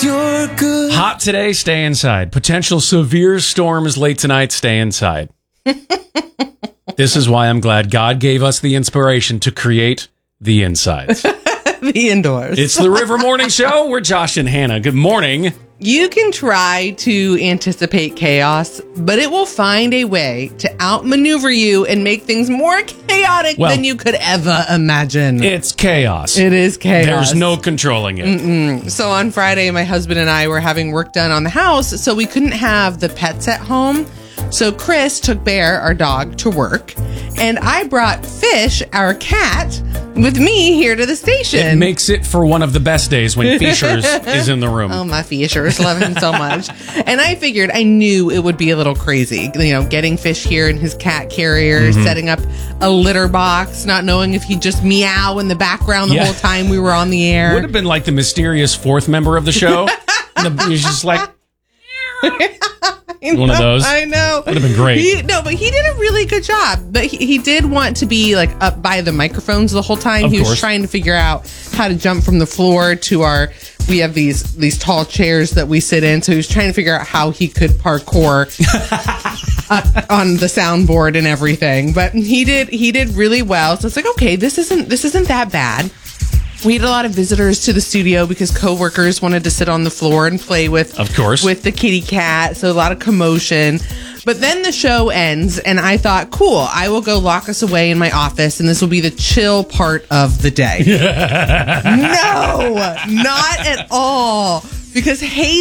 you're good. Hot today, stay inside. Potential severe storms late tonight, stay inside. This is why I'm glad God gave us the inspiration to create the insides. The indoors. It's the River Morning Show. We're Josh and Hannah. Good morning. You can try to anticipate chaos, but it will find a way to outmaneuver you and make things more chaotic than you could ever imagine. It's chaos. It is chaos. There's no controlling it. So on Friday, my husband and I were having work done on the house, so we couldn't have the pets at home. So Chris took Bear, our dog, to work, and I brought Fish, our cat, with me here to the station. It makes it for one of the best days when Fishers is in the room. Oh, my Fishers. Love him so much. And I figured, I knew it would be a little crazy, getting Fish here in his cat carrier, setting up a litter box, not knowing if he'd just meow in the background the whole time we were on the air. Would have been like the mysterious fourth member of the show. He's just like... One of those. I know. Would have been great. But he did a really good job. But he did want to be like up by the microphones the whole time. He was trying to figure out how to jump from the floor to we have these tall chairs that we sit in. So he was trying to figure out how he could parkour on the soundboard and everything. But he did really well. So it's like, okay, this isn't that bad. We had a lot of visitors to the studio because coworkers wanted to sit on the floor and play with the kitty cat. So a lot of commotion. But then the show ends and I thought, cool, I will go lock us away in my office and this will be the chill part of the day. No, not at all. Because Haley